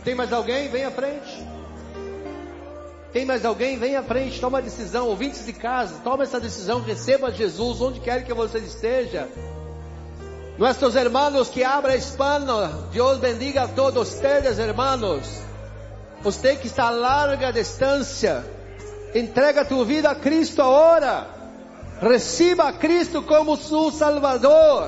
Tem mais alguém? Vem à frente. Tem mais alguém? Vem à frente, toma a decisão. Ouvintes de casa, toma essa decisão, receba Jesus onde quer que você esteja. Nuestros hermanos que habla hispano, Dios bendiga a todos ustedes, hermanos. Você que está a larga distância, entrega tu vida a Cristo agora. Receba a Cristo como seu Salvador.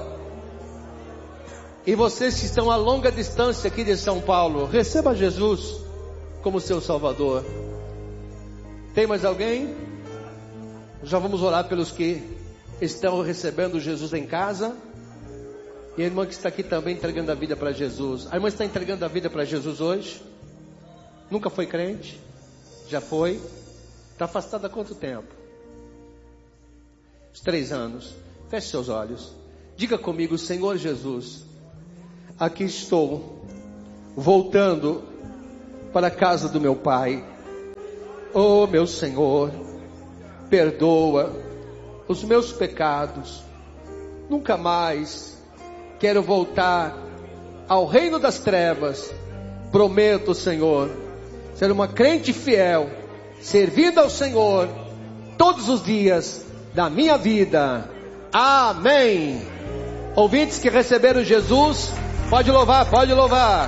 E vocês que estão a longa distância aqui de São Paulo, receba Jesus como seu Salvador. Tem mais alguém? Já vamos orar pelos que estão recebendo Jesus em casa. E a irmã que está aqui também entregando a vida para Jesus. A irmã está entregando a vida para Jesus hoje? Nunca foi crente? Já foi? Está afastada há quanto tempo? Uns 3 anos. Feche seus olhos. Diga comigo: Senhor Jesus, aqui estou, voltando para a casa do meu Pai. Oh meu Senhor, perdoa os meus pecados. Nunca mais quero voltar ao reino das trevas. Prometo, Senhor, ser uma crente fiel, servindo ao Senhor todos os dias da minha vida. Amém. Ouvintes que receberam Jesus, pode louvar, pode louvar.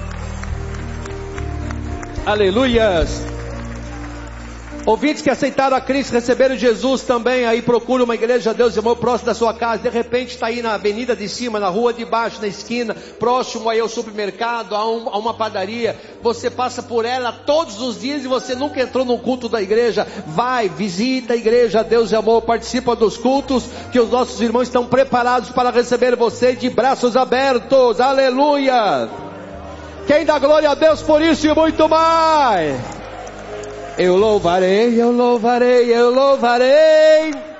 Aleluias. Ouvintes que aceitaram a Cristo, receberam Jesus também, aí procura uma igreja, Deus e amor, próximo da sua casa. De repente está aí na avenida de cima, na rua de baixo, na esquina, próximo aí ao supermercado, a uma padaria. Você passa por ela todos os dias e você nunca entrou no culto da igreja. Vai, visita a igreja, Deus e amor, participa dos cultos, que os nossos irmãos estão preparados para receber você de braços abertos. Aleluia. Quem dá glória a Deus por isso e muito mais? Eu louvarei, eu louvarei, eu louvarei.